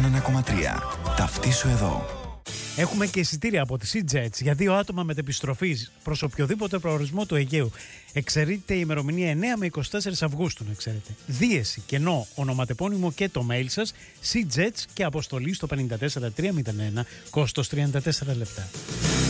101,3. Ταυτίσου εδώ. Έχουμε και εισιτήρια από τη SeaJets για 2 άτομα μετεπιστροφής προς οποιοδήποτε προορισμό του Αιγαίου. Εξαιρείται η ημερομηνία 9 με 24 Αυγούστου, να ξέρετε. Δίεση, κενό, ονοματεπώνυμο και το mail σας, SeaJets και αποστολή στο 54301, κόστος 34 λεπτά.